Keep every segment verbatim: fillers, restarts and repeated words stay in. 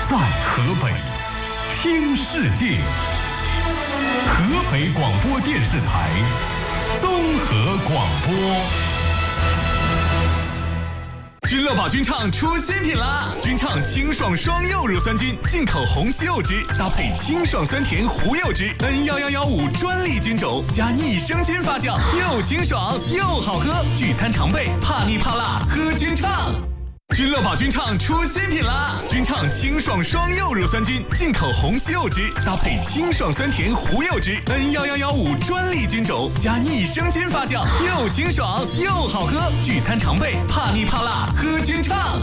在河北听世界，河北广播电视台综合广播。君乐宝君畅出新品啦！君畅清爽双柚乳酸菌，进口红西柚汁，搭配清爽酸甜胡柚汁 N 一一一五专利菌种，加益生菌发酵，又清爽又好喝，聚餐常备，怕腻怕辣喝君畅。君乐宝君畅出新品啦！君畅清爽双柚乳酸菌，进口红西柚汁，搭配清爽酸甜胡柚汁 N 一一一五专利菌种，加益生菌发酵，又清爽又好喝，聚餐常备，怕腻怕辣喝君畅。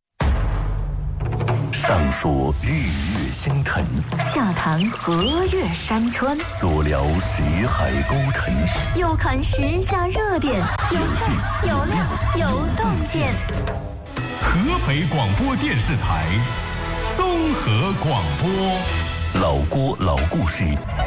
上说日月星辰， 下谈河岳山川， 左聊识海沟沉， 右看时下热点，有趣有料有洞见。 河北广播电视台综合广播， 老郭老故事。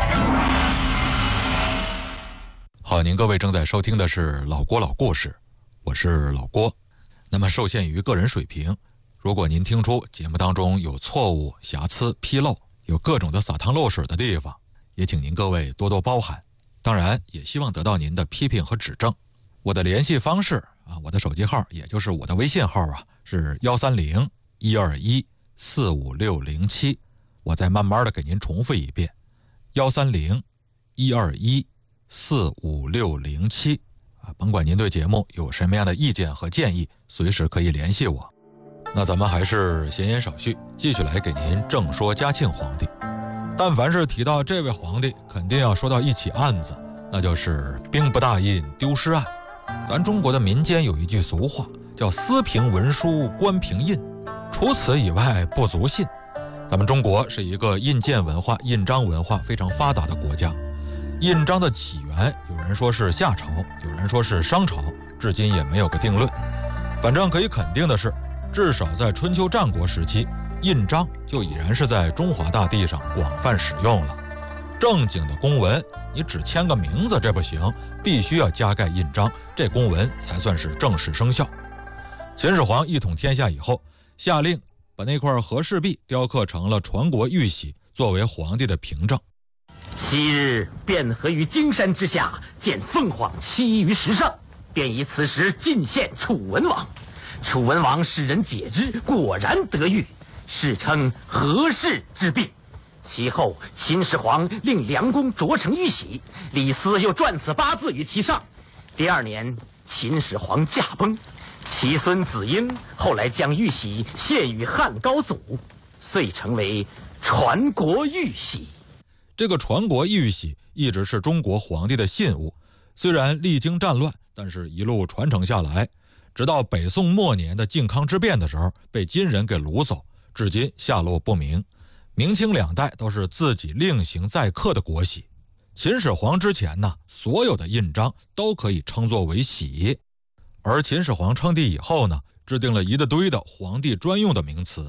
好，您各位正在收听的是老郭老故事，我是老郭。那么受限于个人水平，如果您听出节目当中有错误、瑕疵、纰漏，有各种的洒汤漏水的地方，也请您各位多多包涵。当然也希望得到您的批评和指正。我的联系方式啊，我的手机号也就是我的微信号啊，是幺三零一二一四五六零七。我再慢慢的给您重复一遍，幺三零一二一四五六零七啊，甭管您对节目有什么样的意见和建议，随时可以联系我。那咱们还是闲言少叙，继续来给您正说嘉庆皇帝。但凡是提到这位皇帝，肯定要说到一起案子，那就是兵不大印丢失案。咱中国的民间有一句俗话叫私凭文书官凭印，除此以外不足信。咱们中国是一个印鉴文化、印章文化非常发达的国家。印章的起源，有人说是夏朝，有人说是商朝，至今也没有个定论。反正可以肯定的是，至少在春秋战国时期，印章就已然是在中华大地上广泛使用了。正经的公文，你只签个名字这不行，必须要加盖印章，这公文才算是正式生效。秦始皇一统天下以后，下令把那块和氏璧雕刻成了传国玉玺，作为皇帝的凭证。 昔日卞和于荆山之下，见凤凰栖于石上，便以此石进献楚文王。楚文王使人解之，果然得玉，世称和氏之璧。其后秦始皇令梁公琢成玉玺，李斯又撰此八字于其上。第二年，秦始皇驾崩，其孙子婴后来将玉玺献与汉高祖，遂成为传国玉玺。 这个传国玉玺一直是中国皇帝的信物，虽然历经战乱，但是一路传承下来，直到北宋末年的靖康之变的时候被金人给掳走，至今下落不明。明清两代都是自己另行再刻的国玺。秦始皇之前呢，所有的印章都可以称作为玺，而秦始皇称帝以后呢，制定了一大堆的皇帝专用的名词，